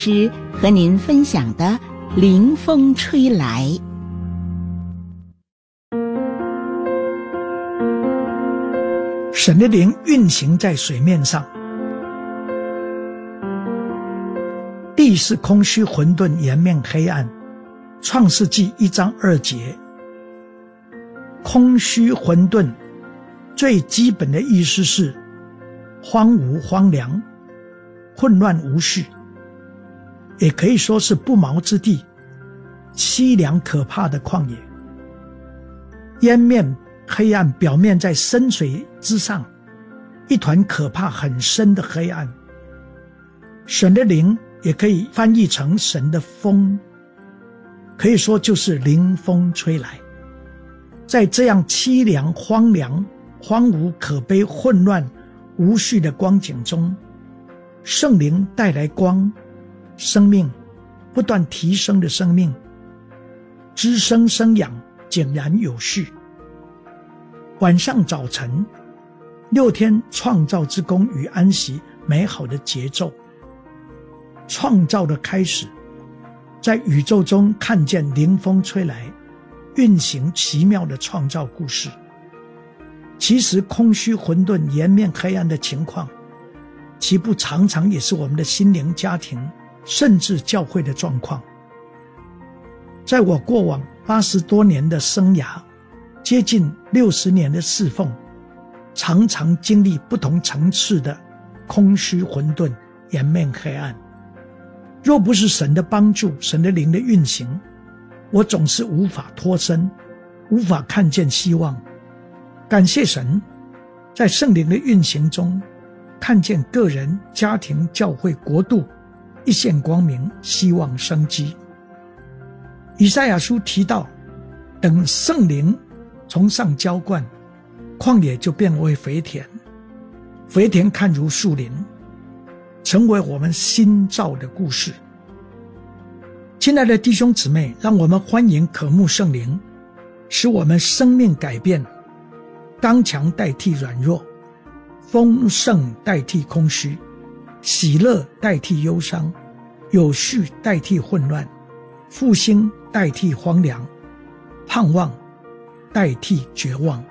师和您分享的凌风吹来。 神的灵运行在水面上，地是空虚混沌，颜面黑暗。创世纪1章2节，空虚混沌最基本的意思是荒芜荒凉，混乱无序，也可以说是不毛之地，凄凉可怕的旷野。烟面黑暗，表面在深水之上，一团可怕很深的黑暗。神的灵也可以翻译成神的风，可以说就是凌风吹来。在这样凄凉荒凉荒芜可悲混乱无序的光景中，圣灵带来光，生命不断提升的生命，滋生生养，井然有序。晚上早晨，6天创造之功与安息美好的节奏。创造的开始，在宇宙中看见凌风吹来，运行奇妙的创造故事。其实空虚混沌颜面黑暗的情况，其不常常也是我们的心灵家庭甚至教会的状况。在我过往80多年的生涯，接近60年的侍奉，常常经历不同层次的空虚混沌颜面黑暗。若不是神的帮助，神的灵的运行，我总是无法脱身，无法看见希望。感谢神，在圣灵的运行中，看见个人、家庭、教会、国度一线光明，希望生机。以赛亚书提到，等圣灵从上浇灌，旷野就变为肥田，肥田看如树林，成为我们新造的故事。亲爱的弟兄姊妹，让我们欢迎渴慕圣灵，使我们生命改变，刚强代替软弱，丰盛代替空虚，喜乐代替忧伤，有序代替混乱，复兴代替荒凉，盼望代替绝望。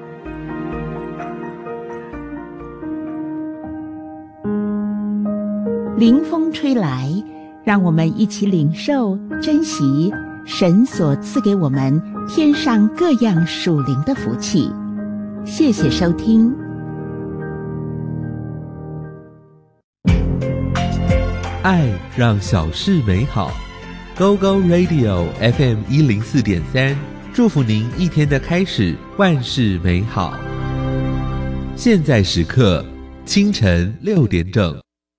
凌风吹来，让我们一起领受珍惜神所赐给我们天上各样属灵的福气。谢谢收听。 爱让小事美好。 Go Go Radio FM 104.3，祝福您一天的开始万事美好。现在时刻清晨6点整。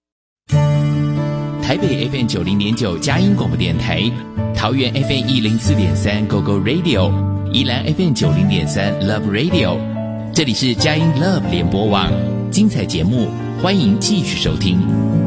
台北 FM 90.9佳音广播电台，桃园 FM 104.3 Go Go Radio， 宜兰 FM 90.3 Love Radio， 这里是佳音 Love 联播网，精彩节目欢迎继续收听。